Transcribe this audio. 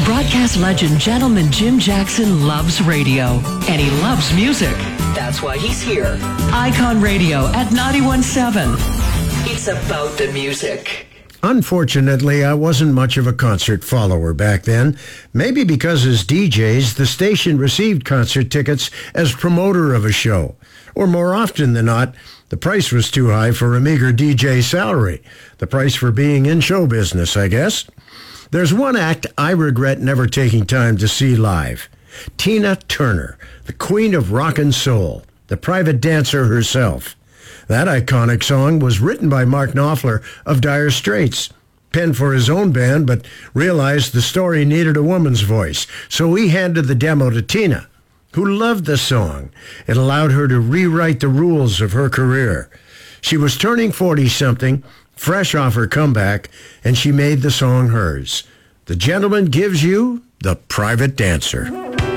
Broadcast legend Gentleman Jim Jackson loves radio, and he loves music. That's why he's here. Icon Radio at 91.7. It's about the music. Unfortunately, I wasn't much of a concert follower back then. Maybe because as DJs, the station received concert tickets as promoter of a show. Or more often than not, the price was too high for a meager DJ salary. The price for being in show business, I guess. There's one act I regret never taking time to see live. Tina Turner, the queen of rock and soul, the private dancer herself. That iconic song was written by Mark Knopfler of Dire Straits, penned for his own band, but realized the story needed a woman's voice, so he handed the demo to Tina, who loved the song. It allowed her to rewrite the rules of her career. She was turning 40-something, fresh off her comeback, and she made the song hers. The Gentleman gives you the private dancer.